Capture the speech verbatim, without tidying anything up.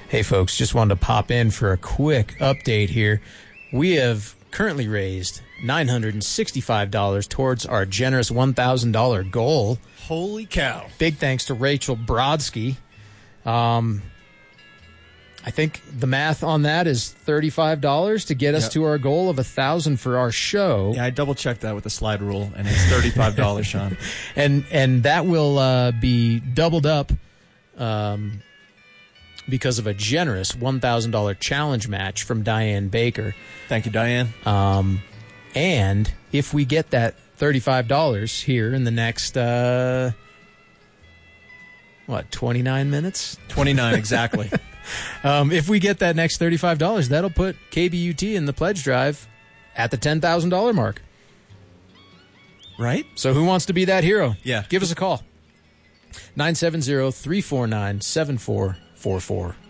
Hey, folks, just wanted to pop in for a quick update here. We have currently raised nine hundred sixty-five dollars towards our generous one thousand dollars goal. Holy cow. Big thanks to Rachel Brodsky. Um, I think the math on that is thirty-five dollars to get us Yep. to our goal of one thousand dollars for our show. Yeah, I double-checked that with the slide rule, and it's thirty-five dollars, Sean. And and that will uh, be doubled up um, because of a generous one thousand dollars challenge match from Diane Baker. Thank you, Diane. Um, and if we get that thirty-five dollars here in the next, uh, what, twenty-nine minutes? twenty-nine, exactly. Um, if we get that next thirty-five dollars, that'll put K B U T in the pledge drive at the ten thousand dollars mark. Right? So who wants to be that hero? Yeah. Give us a call. nine seven zero, three four nine, seven four four four.